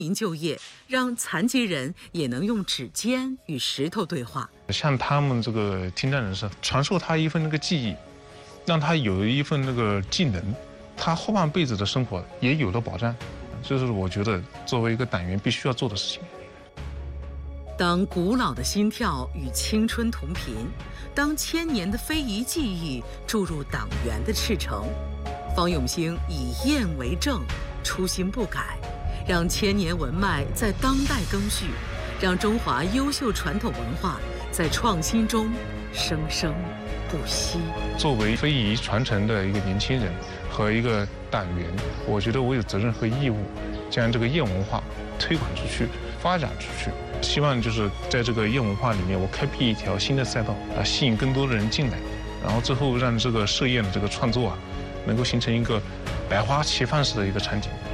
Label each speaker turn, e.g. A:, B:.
A: 民就业，让残疾人也能用指尖与石头对话。
B: 像他们这个听障人士，传授他一份那个技艺，让他有一份那个技能，他后半辈子的生活也有了保障。这是我觉得作为一个党员必须要做的事情。
A: 当古老的心跳与青春同频，当千年的非遗技艺注入党员的赤诚，方永兴以验为证，初心不改，让千年文脉在当代更续，让中华优秀传统文化在创新中生生不息。
B: 作为非遗传承的一个年轻人和一个党员，我觉得我有责任和义务将这个燕文化推广出去、发展出去。希望就是在这个燕文化里面，我开辟一条新的赛道吸引更多的人进来，然后最后让这个设宴的这个创作能够形成一个百花齐放式的一个场景。